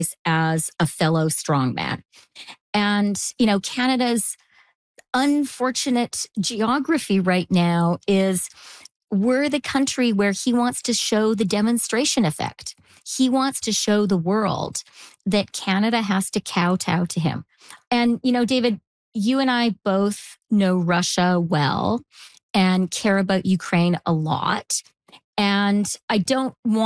as a fellow strongman. And, Canada's unfortunate geography right now is we're the country where he wants to show the demonstration effect. He wants to show the world that Canada has to kowtow to him. And, David, you and I both know Russia well and care about Ukraine a lot. And I don't want